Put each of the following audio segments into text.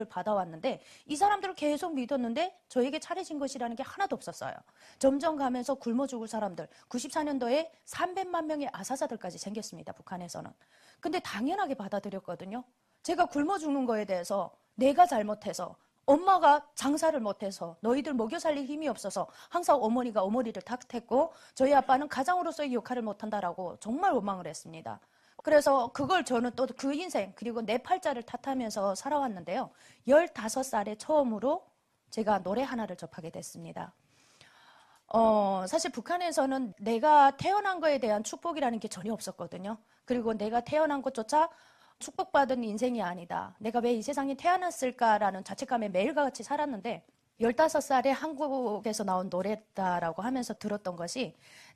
받아왔는데 이 사람들을 계속 믿었는데 저에게 차려진 것이라는 게 하나도 없었어요. 점점 가면서 굶어 죽을 사람들, 94년도에 300만 명의 아사사들까지 생겼습니다. 북한에서는. 근데 당연하게 받아들였거든요. 제가 굶어 죽는 거에 대해서 내가 잘못해서, 엄마가 장사를 못해서, 너희들 먹여 살릴 힘이 없어서 항상 어머니가 어머니를 탓했고 저희 아빠는 가장으로서의 역할을 못한다라고 정말 원망을 했습니다. 그래서 그걸 저는 또 그 인생, 그리고 내 팔자를 탓하면서 살아왔는데요. 15살에 처음으로 제가 노래 하나를 접하게 됐습니다. 사실 북한에서는 내가 태어난 거에 대한 축복이라는 게 전혀 없었거든요. 그리고 내가 태어난 것조차 축복받은 인생이 아니다. 내가 왜 이 세상에 태어났을까라는 자책감에 매일같이 살았는데 15살에 한국에서 나온 노래다라고 하면서 들었던 것이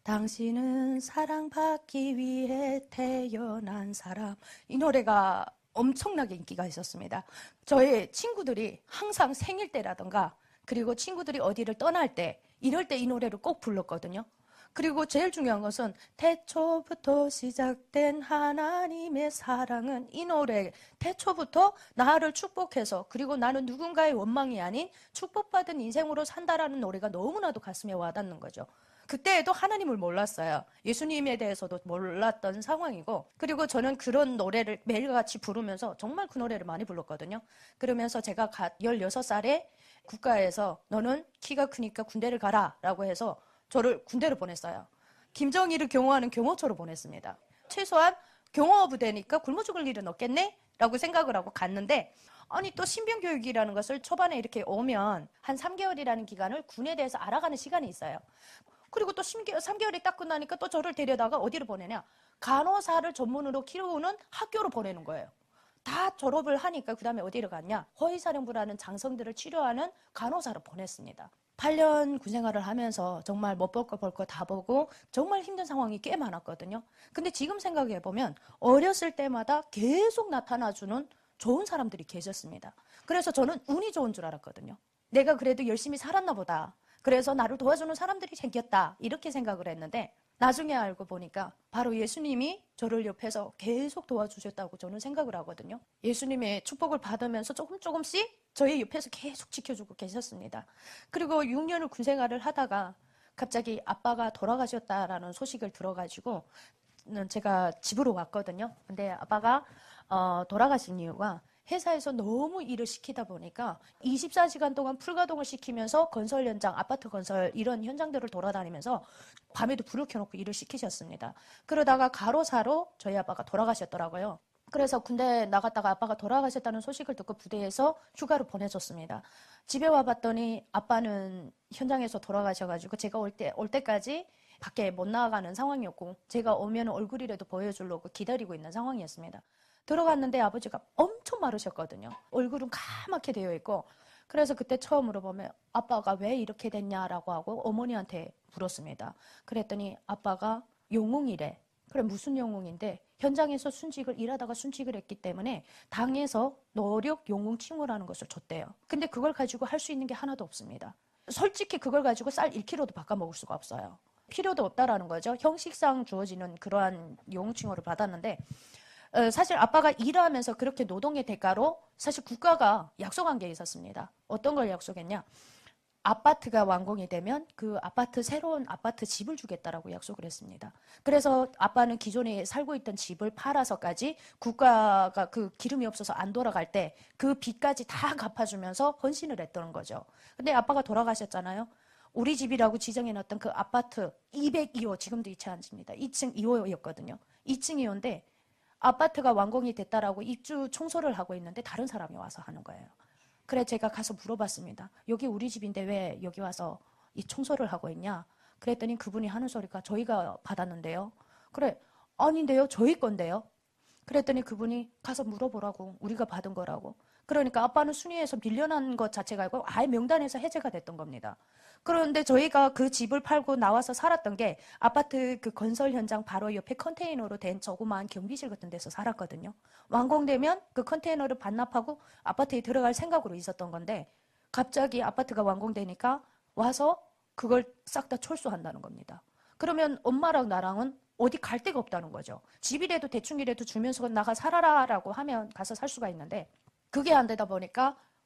당신은 사랑받기 위해 태어난 사람. 이 노래가 엄청나게 인기가 있었습니다. 저의 친구들이 항상 생일 때라던가 그리고 친구들이 어디를 떠날 때 이럴 때 이 노래를 꼭 불렀거든요. 그리고 제일 중요한 것은 태초부터 시작된 하나님의 사랑은 이 노래 태초부터 나를 축복해서 그리고 나는 누군가의 원망이 아닌 축복받은 인생으로 산다라는 노래가 너무나도 가슴에 와닿는 거죠. 그때에도 하나님을 몰랐어요. 예수님에 대해서도 몰랐던 상황이고 그리고 저는 그런 노래를 매일같이 부르면서 정말 그 노래를 많이 불렀거든요. 그러면서 제가 16살에 국가에서 너는 키가 크니까 군대를 가라 라고 해서 저를 군대로 보냈어요. 김정일을 경호하는 경호처로 보냈습니다. 최소한 경호 부대니까 굶어 죽을 일은 없겠네? 라고 생각을 하고 갔는데 아니 또 신병교육이라는 것을 초반에 이렇게 오면 한 3개월이라는 기간을 군에 대해서 알아가는 시간이 있어요. 그리고 또 3개월이 딱 끝나니까 또 저를 데려다가 어디로 보내냐? 간호사를 전문으로 키우는 학교로 보내는 거예요. 다 졸업을 하니까 그 다음에 어디로 갔냐? 허위사령부라는 장성들을 치료하는 간호사로 보냈습니다. 8년 군생활을 하면서 정말 못 볼 거 볼 거 다 보고 정말 힘든 상황이 꽤 많았거든요. 근데 지금 생각해보면 어렸을 때마다 계속 나타나주는 좋은 사람들이 계셨습니다. 그래서 저는 운이 좋은 줄 알았거든요. 내가 그래도 열심히 살았나 보다. 그래서 나를 도와주는 사람들이 생겼다. 이렇게 생각을 했는데 나중에 알고 보니까 바로 예수님이 저를 옆에서 계속 도와주셨다고 저는 생각을 하거든요. 예수님의 축복을 받으면서 조금씩 저희 옆에서 계속 지켜주고 계셨습니다. 그리고 6년을 군생활을 하다가 갑자기 아빠가 돌아가셨다라는 소식을 들어가지고 제가 집으로 왔거든요. 근데 아빠가 돌아가신 이유가 회사에서 너무 일을 시키다 보니까 24시간 동안 풀가동을 시키면서 건설 현장, 아파트 건설 이런 현장들을 돌아다니면서 밤에도 불을 켜놓고 일을 시키셨습니다. 그러다가 가로사로 저희 아빠가 돌아가셨더라고요. 그래서 군대 나갔다가 아빠가 돌아가셨다는 소식을 듣고 부대에서 휴가를 보내줬습니다. 집에 와봤더니 아빠는 현장에서 돌아가셔가지고 제가 올 때까지 밖에 못 나가는 상황이었고 제가 오면 얼굴이라도 보여주려고 기다리고 있는 상황이었습니다. 들어갔는데 아버지가 엄청 마르셨거든요. 얼굴은 까맣게 되어 있고 그래서 그때 처음으로 보면 아빠가 왜 이렇게 됐냐라고 하고 어머니한테 물었습니다. 그랬더니 아빠가 영웅이래. 그래 무슨 영웅인데 현장에서 순직을 일하다가 순직을 했기 때문에 당에서 노력 영웅 칭호라는 것을 줬대요. 근데 그걸 가지고 할 수 있는 게 하나도 없습니다. 솔직히 그걸 가지고 쌀 1kg도 바꿔 먹을 수가 없어요. 필요도 없다라는 거죠. 형식상 주어지는 그러한 영웅 칭호를 받았는데 사실 아빠가 일하면서 그렇게 노동의 대가로 사실 국가가 약속한 게 있었습니다. 어떤 걸 약속했냐? 아파트가 완공이 되면 그 아파트 새로운 아파트 집을 주겠다라고 약속을 했습니다. 그래서 아빠는 기존에 살고 있던 집을 팔아서까지 국가가 그 기름이 없어서 안 돌아갈 때 그 빚까지 다 갚아주면서 헌신을 했던 거죠. 근데 아빠가 돌아가셨잖아요. 우리 집이라고 지정해놨던 그 아파트 202호 지금도 이 채 앉습니다. 2층 2호였거든요. 2층 2호인데 아파트가 완공이 됐다라고 입주 청소를 하고 있는데 다른 사람이 와서 하는 거예요. 그래 제가 가서 물어봤습니다. 여기 우리 집인데 왜 여기 와서 이 청소를 하고 있냐? 그랬더니 그분이 하는 소리가 저희가 받았는데요. 그래 아닌데요? 저희 건데요. 그랬더니 그분이 가서 물어보라고 우리가 받은 거라고. 그러니까 아빠는 순위에서 밀려난 것 자체가 아니고 아예 명단에서 해제가 됐던 겁니다. 그런데 저희가 그 집을 팔고 나와서 살았던 게 아파트 그 건설 현장 바로 옆에 컨테이너로 된 조그마한 경비실 같은 데서 살았거든요. 완공되면 그 컨테이너를 반납하고 아파트에 들어갈 생각으로 있었던 건데 갑자기 아파트가 완공되니까 와서 그걸 싹 다 철수한다는 겁니다. 그러면 엄마랑 나랑은 어디 갈 데가 없다는 거죠. 집이라도 대충이라도 주면서 나가 살아라라고 하면 가서 살 수가 있는데 그게 안 되다 보니까